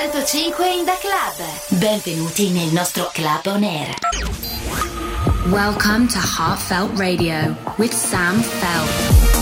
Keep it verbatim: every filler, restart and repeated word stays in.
centocinque in The Club. Benvenuti nel nostro Club On Air. Welcome to Heartfelt Radio with Sam Felt.